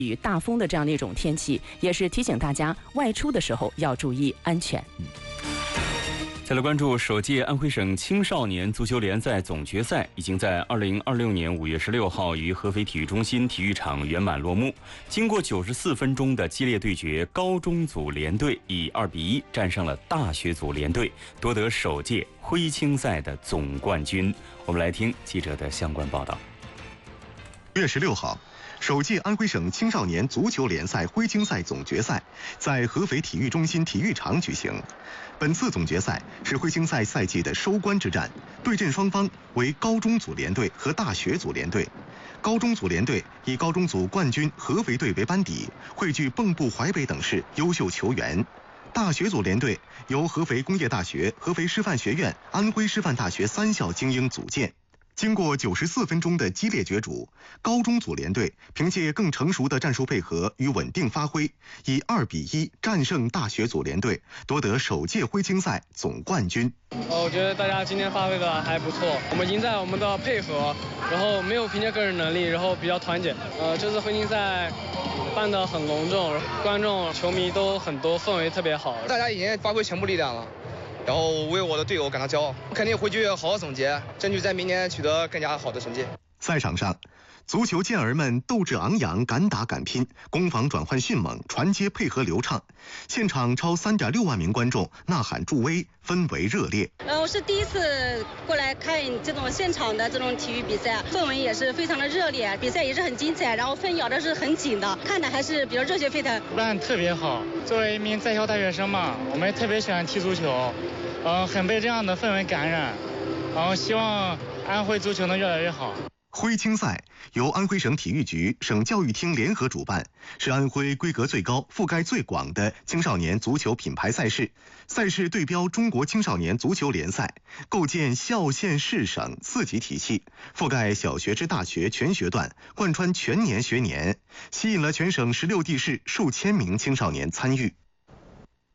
雨大风的这样的一种天气，也是提醒大家外出的时候要注意安全。 再来关注首届安徽省青少年足球联赛总决赛已经在2026年5月16号于合肥体育中心体育场圆满落幕。经过94分钟的激烈对决，高中组联队以2比1战胜了大学组联队，夺得首届徽青赛的总冠军。我们来听记者的相关报道。 5月16号，首届安徽省青少年足球联赛徽青赛总决赛在合肥体育中心体育场举行。本次总决赛是徽青赛赛季的收官之战，对阵双方为高中组联队和大学组联队。高中组联队以高中组冠军合肥队为班底，汇聚蚌埠、淮北等市优秀球员。大学组联队由合肥工业大学、合肥师范学院、安徽师范大学3校精英组建。经过94分钟的激烈角逐，高中组联队凭借更成熟的战术配合与稳定发挥，以2比1战胜大学组联队，夺得首届徽青赛总冠军。 我觉得大家今天发挥的还不错，我们赢在我们的配合，然后没有凭借个人能力，然后比较团结。这次徽青赛办得很隆重，观众、球迷都很多，氛围特别好， 大家已经发挥全部力量了。然后为我的队友感到骄傲，肯定回去好好总结，争取在明年取得更加好的成绩。 赛场上，足球健儿们斗志昂扬，敢打敢拼，攻防转换迅猛，传接配合流畅。现场超3.6万名观众呐喊助威，氛围热烈。 我是第一次过来看这种现场的这种体育比赛，氛围也是非常的热烈，比赛也是很精彩，然后分咬的是很紧的，看的还是比较热血沸腾。 办特别好，作为一名在校大学生嘛，我们也特别喜欢踢足球，很被这样的氛围感染，然后希望安徽足球能越来越好。 徽青赛由安徽省体育局、省教育厅联合主办，是安徽规格最高、覆盖最广的青少年足球品牌赛事。赛事对标中国青少年足球联赛，构建校县市省4级体系，覆盖小学至大学全学段，贯穿全年学年，吸引了全省16地市数千名青少年参与。